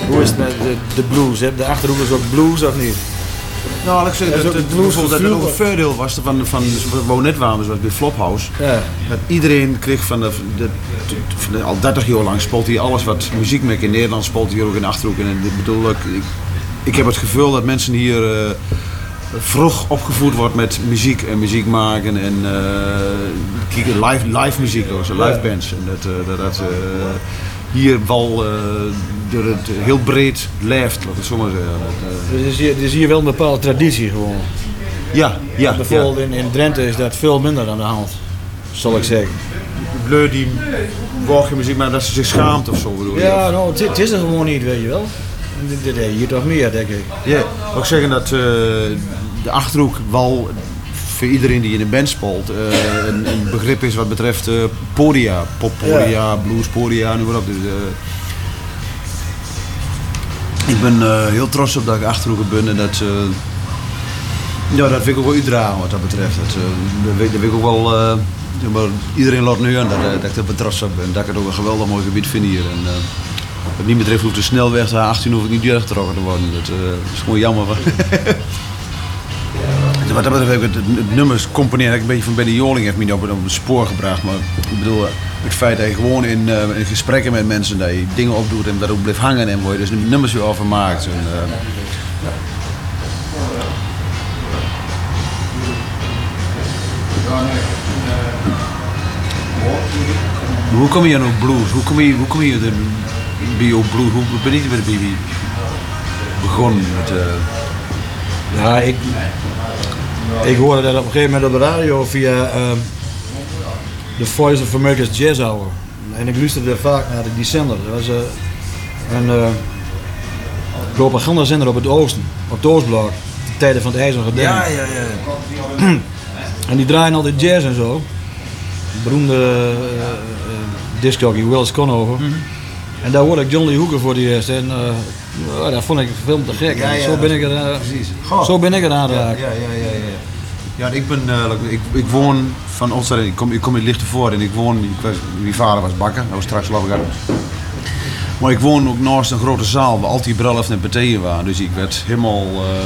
Hoe is het met de blues? Hè? De Achterhoek is ook blues of niet? Nou, ik zeg dat het ook een voordeel was van waar we net waren, zoals bij Flophouse. Ja. Dat iedereen kreeg van al 30 jaar lang speelt hier alles wat muziek maakt in Nederland, speelt hier ook in de Achterhoek. En ik bedoel, ik heb het gevoel dat mensen hier vroeg opgevoed wordt met muziek en muziek maken en live muziek, live bands. En dat hier wel door het heel breed leeft, laat ik het zo maar zeggen. Er is hier wel een bepaalde traditie gewoon. Ja. Bijvoorbeeld in Drenthe is dat veel minder aan de hand, zal ik zeggen. Bleu die wou geen muziek, maar dat ze zich schaamt of zo bedoel je? Ja, nou, het is er gewoon niet, weet je wel. Dit hier toch meer, denk ik. Ja, ik wil zeggen dat de Achterhoek wel voor iedereen die in een band speelt een begrip is wat betreft podia, poppodia, bluespodia, noem maar op. Dus, ik ben heel trots op dat ik Achterhoeker ben en dat vind ik ook wel uitdragen wat dat betreft. Dat vind ik ook wel, maar iedereen laat nu aan dat ik er trots op ben en dat ik het ook een geweldig mooi gebied vind hier. En, wat niet betreft hoeft de snelweg de A18 hoef ik niet doorgetrokken te worden. Dat is gewoon jammer. Wat dat betreft heb ik het nummers componeren een beetje van Benny Joling heeft me op het spoor gebracht. Maar ik bedoel, het feit dat je gewoon in gesprekken met mensen dat je dingen opdoet en dat ook blijft hangen en waar je dus nummers weer over maakt. En, hoe kom je aan ook blues? Hoe kom je bij jouw blues? Hoe ben je bij de begonnen met? Ja, ik hoorde dat op een gegeven moment op de radio via The Voice of America's Jazz Hour. En ik luisterde vaak naar de Descender. Dat was een propagandazender op het oosten, op het Oostblok, de tijden van het IJzeren Gordijn. Ja. En die draaien altijd jazz en zo. Beroemde discjockey Wills Conover. En daar hoorde ik John Lee Hooker voor die eerst. En dat vond ik veel te gek. Ja, zo ben ik er, zo ben ik er aangeraakt. Ja, ik woon van Ooststad. Ik kom in Lichtenvoorde en mijn vader was bakker, dat was straks Lafgar. Maar ik woon ook naast een grote zaal waar altijd bruiloft en partijen waren. Dus ik werd helemaal,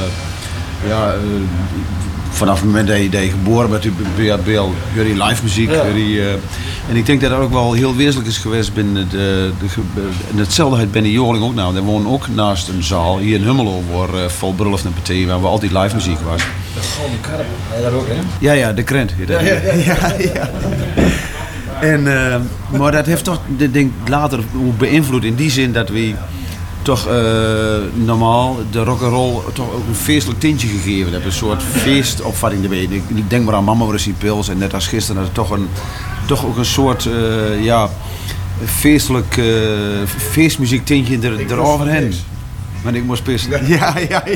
vanaf het moment dat je geboren bent, hoor je live muziek. Ja. En ik denk dat dat ook wel heel wezenlijk is geweest binnen en hetzelfde uit Benny Joling ook nou. We wonen ook naast een zaal hier in Hummelo waar vol bruiloft en partijen waar altijd live muziek was. De Gouden Karp, dat ook hè? Ja, de krent. Ja. En, maar dat heeft toch, denk later beïnvloed in die zin dat we toch normaal de rock'n'roll toch ook een feestelijk tintje gegeven hebben. Een soort feestopvatting erbij. Ik denk maar aan Mama Russie Pils en net als gisteren dat het toch ook een soort feestelijk feestmuziek tintje eroverheen. Maar ik moest pissen. Ja.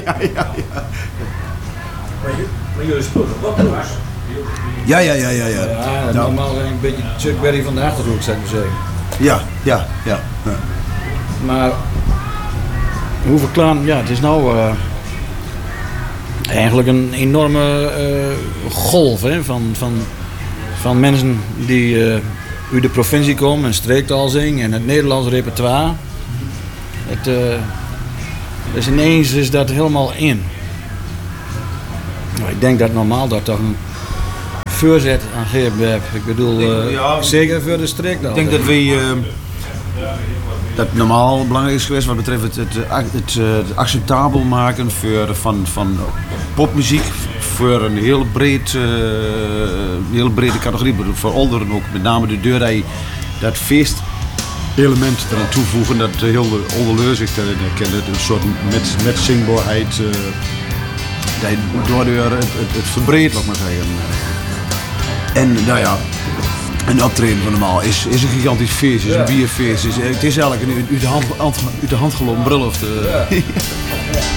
Maar jullie spelen wat blues? Ja. Normaal ben ik een beetje Chuck Berry van de Achterhoek, zou ik maar zeggen. Ja. Maar hoe verklaar het is nou eigenlijk een enorme golf hè, van mensen die uit de provincie komen en streektaal zingen en het Nederlands repertoire. Dus ineens is dat helemaal in. Nou, ik denk dat normaal dat toch een voorzet aan gegeven heb. Ik bedoel, zeker voor de streektaal. Ik denk dat we dat normaal belangrijk is geweest wat betreft het acceptabel maken van popmuziek voor een heel brede categorie. Voor ouderen ook, met name de deur dat je dat feestelement eraan toevoegen, dat de hele oude zich kent, een soort met zingbaarheid, dat je daardoor het verbreedt, laat ik maar zeggen. En nou ja, een optreden van normaal is een gigantisch feest, is een bierfeest. Het is eigenlijk een uit de hand gelopen bruiloft.